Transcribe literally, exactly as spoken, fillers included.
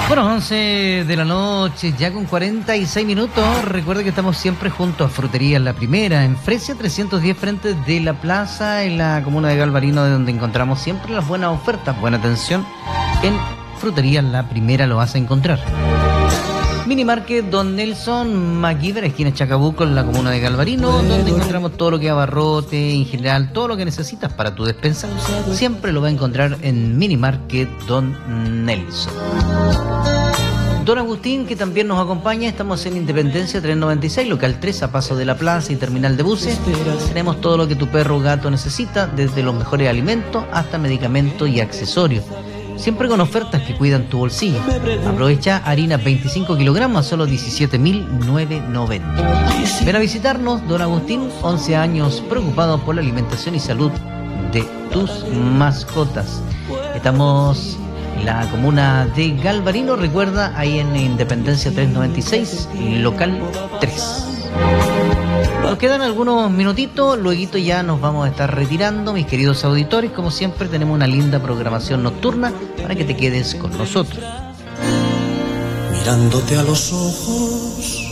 Bueno, once de la noche, ya con cuarenta y seis minutos. Recuerda que estamos siempre junto a Fruterías La Primera, en Fresia trescientos diez, frente de la plaza, en la comuna de Galvarino, de donde encontramos siempre las buenas ofertas. Buena atención, en Fruterías La Primera lo vas a encontrar. Minimarket Don Nelson MacGyver, esquina Chacabuco, en la comuna de Galvarino, donde encontramos todo lo que es abarrote, en general, todo lo que necesitas para tu despensa. Siempre lo va a encontrar en Minimarket Don Nelson. Don Agustín, que también nos acompaña, estamos en Independencia trescientos noventa y seis, local tres, a paso de la plaza y terminal de buses. Tenemos todo lo que tu perro o gato necesita, desde los mejores alimentos hasta medicamentos y accesorios. Siempre con ofertas que cuidan tu bolsillo. Aprovecha harina veinticinco kilogramos a solo diecisiete mil novecientos noventa. Ven a visitarnos, Don Agustín, once años preocupado por la alimentación y salud de tus mascotas. Estamos en la comuna de Galvarino, recuerda, ahí en Independencia trescientos noventa y seis, local tres. Nos quedan algunos minutitos, luego ya nos vamos a estar retirando, mis queridos auditores. Como siempre, tenemos una linda programación nocturna para que te quedes con nosotros. Mirándote a los ojos,